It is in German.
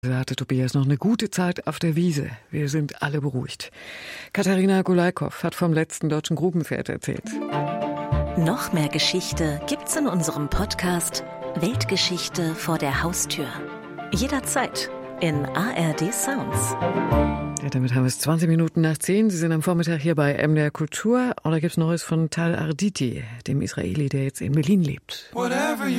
Da hatte Tobias noch eine gute Zeit auf der Wiese. Wir sind alle beruhigt. Katharina Golaikow hat vom letzten deutschen Grubenpferd erzählt. Noch mehr Geschichte gibt's in unserem Podcast Weltgeschichte vor der Haustür. Jederzeit in ARD Sounds. Ja, damit haben wir es 20 Minuten nach 10. Sie sind am Vormittag hier bei MDR Kultur. Und da gibt's Neues von Tal Arditi, dem Israeli, der jetzt in Berlin lebt.